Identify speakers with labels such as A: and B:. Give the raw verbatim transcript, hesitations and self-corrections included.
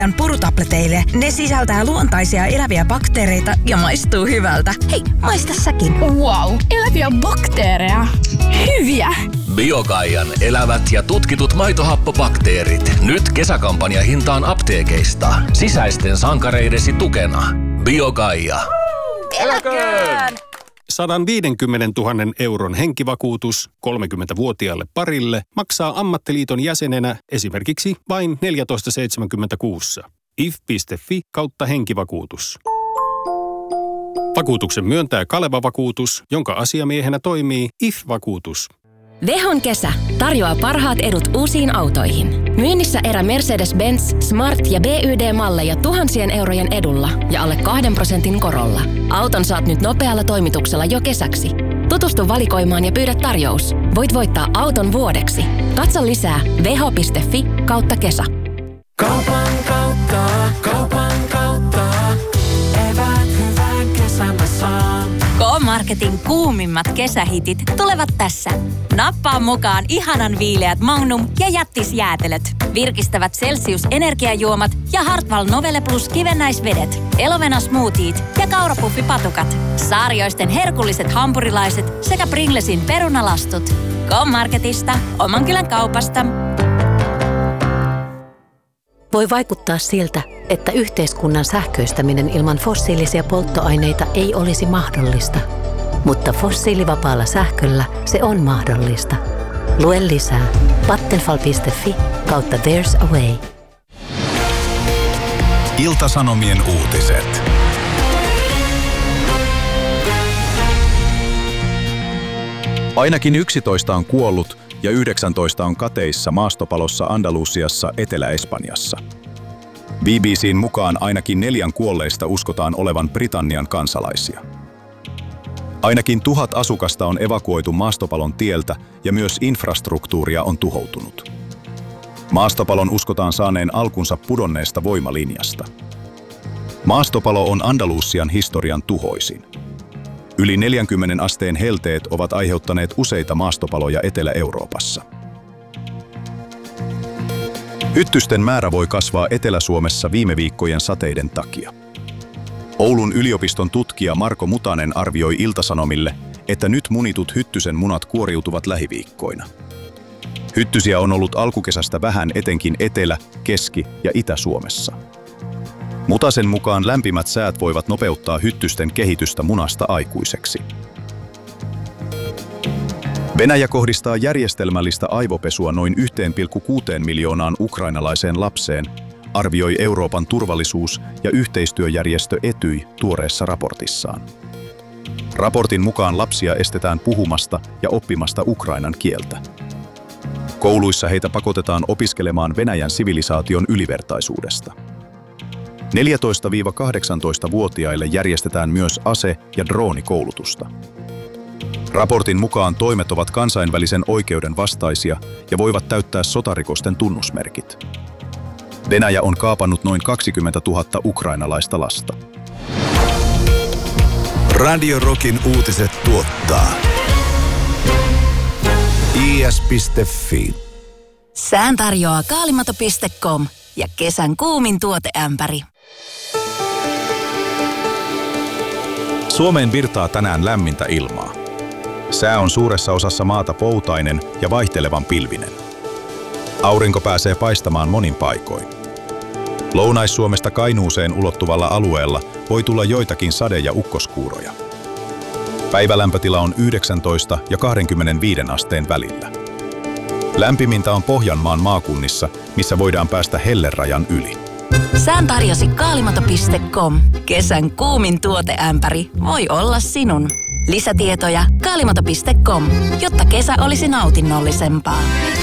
A: purutableteille. Ne sisältää luontaisia eläviä bakteereita ja maistuu hyvältä. Hei, maista säkin.
B: Wow, eläviä bakteereja. Hyviä!
C: Biokaian elävät ja tutkitut maitohappobakteerit. Nyt kesäkampanja hintaan apteekeista. Sisäisten sankareidesi tukena. Biokaia.
A: Eläköön!
D: sata viisikymmentätuhatta euron henkivakuutus kolmekymmentävuotiaalle parille maksaa ammattiliiton jäsenenä esimerkiksi vain neljätoista seitsemänkymmentä kuussa. if piste fi kautta henkivakuutus. Vakuutuksen myöntää Kaleva Vakuutus, jonka asiamiehenä toimii I F-vakuutus.
E: Vehon kesä tarjoaa parhaat edut uusiin autoihin. Myynnissä erä Mercedes-Benz, Smart ja B Y D-malleja tuhansien eurojen edulla ja alle kahden prosentin korolla. Auton saat nyt nopealla toimituksella jo kesäksi. Tutustu valikoimaan ja pyydä tarjous. Voit voittaa auton vuodeksi. Katso lisää veho piste fi kautta kesä.
F: Kaupan kautta, kaupan kautta. Evät hyvän kesän saan.
G: K-Marketin kuumimmat kesähitit tulevat tässä. Nappaa mukaan ihanan viileät Magnum ja jättisjäätelöt. Virkistävät Celsius-energiajuomat ja Hartwall Novelle Plus kivennäisvedet. Elovena smoothiet ja kaurapuffipatukat. Saarioisten herkulliset hampurilaiset sekä Pringlesin perunalastut. K-Marketista, oman kylän kaupasta.
H: Voi vaikuttaa siltä, että yhteiskunnan sähköistäminen ilman fossiilisia polttoaineita ei olisi mahdollista. Mutta fossiilivapaalla sähköllä se on mahdollista. Lue lisää vattenfall piste fi kautta there's a way.
I: Ilta-Sanomien uutiset. Ainakin yksitoista on kuollut ja yhdeksäntoista on kateissa maastopalossa Andalusiassa Etelä-Espanjassa. B B C:n mukaan ainakin neljän kuolleista uskotaan olevan Britannian kansalaisia. Ainakin tuhat asukasta on evakuoitu maastopalon tieltä ja myös infrastruktuuria on tuhoutunut. Maastopalon uskotaan saaneen alkunsa pudonneesta voimalinjasta. Maastopalo on Andalusian historian tuhoisin. Yli neljänkymmenen asteen helteet ovat aiheuttaneet useita maastopaloja Etelä-Euroopassa. Hyttysten määrä voi kasvaa Etelä-Suomessa viime viikkojen sateiden takia. Oulun yliopiston tutkija Marko Mutanen arvioi Ilta-Sanomille, että nyt munitut hyttysen munat kuoriutuvat lähiviikkoina. Hyttysiä on ollut alkukesästä vähän etenkin Etelä-, Keski- ja Itä-Suomessa. Mutasen mukaan lämpimät säät voivat nopeuttaa hyttysten kehitystä munasta aikuiseksi. Venäjä kohdistaa järjestelmällistä aivopesua noin yksi pilkku kuusi miljoonaan ukrainalaiseen lapseen, arvioi Euroopan turvallisuus- ja yhteistyöjärjestö Etyj tuoreessa raportissaan. Raportin mukaan lapsia estetään puhumasta ja oppimasta ukrainan kieltä. Kouluissa heitä pakotetaan opiskelemaan Venäjän sivilisaation ylivertaisuudesta. neljätoista–kahdeksantoista-vuotiaille järjestetään myös ase- ja droonikoulutusta. Raportin mukaan toimet ovat kansainvälisen oikeuden vastaisia ja voivat täyttää sotarikosten tunnusmerkit. Venäjä on kaapannut noin kaksikymmentätuhatta ukrainalaista lasta.
J: Radio Rockin uutiset tuottaa i s piste fi.
G: Sään tarjoaa kaalimato piste com ja kesän kuumin tuoteämpäri.
I: Suomeen virtaa tänään lämmintä ilmaa. Sää on suuressa osassa maata poutainen ja vaihtelevan pilvinen. Aurinko pääsee paistamaan monin paikoin. Lounais-Suomesta Kainuuseen ulottuvalla alueella voi tulla joitakin sade- ja ukkoskuuroja. Päivälämpötila on yhdeksäntoista ja kaksikymmentäviisi asteen välillä. Lämpimintä on Pohjanmaan maakunnissa, missä voidaan päästä hellerajan yli.
G: Sään tarjosi kaalimato piste com. Kesän kuumin tuoteämpäri voi olla sinun. Lisätietoja kaalimato piste com, jotta kesä olisi nautinnollisempaa.